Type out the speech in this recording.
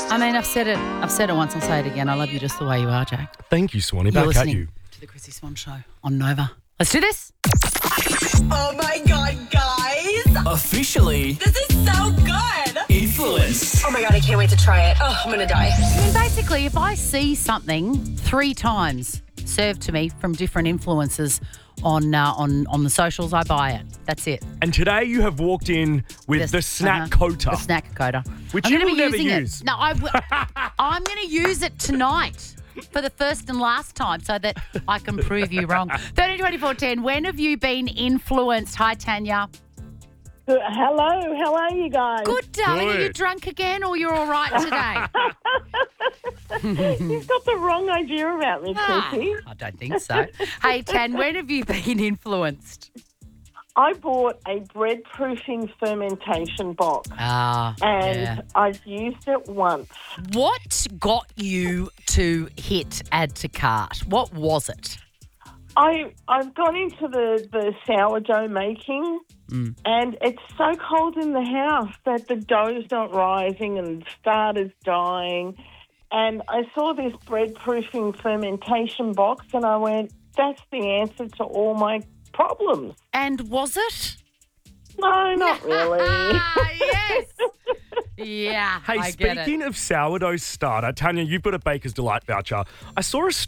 I mean, I've said it once, I'll say it again. I love you just the way you are, Jack. Thank you, Swanee. You're Back at listening you. to the Chrissy Swan Show on Nova. Let's do this. Oh my God, guys. Officially This is so good. influenced. Oh my God, I can't wait to try it. Oh, I'm going to die. I mean, basically, if I see something 3 times served to me from different influencers on the socials, I buy it. That's it. And today you have walked in with the snack coater. The snack coder. Which I'm you gonna will be never using use. It. No, I'm going to use it tonight for the first and last time so that I can prove you wrong. 30-24-10, when have you been influenced? Hi, Tanya. Hello, how are you guys? Good, darling. Are you Good. drunk again or you're all right today? You've got the wrong idea about me, Chrissy. I don't think so. Hey, Tan, when have you been influenced? I bought a bread proofing fermentation box and I've used it once. What got you to hit add to cart? What was it? I've gone into the sourdough making and it's so cold in the house that the dough's not rising and the starter's dying. And I saw this bread proofing fermentation box and I went, that's the answer to all my problems. And was it? No, not really. Yes. Yeah. Hey, I get it. speaking of sourdough starter, Tanya, you've got a Baker's Delight voucher. I saw a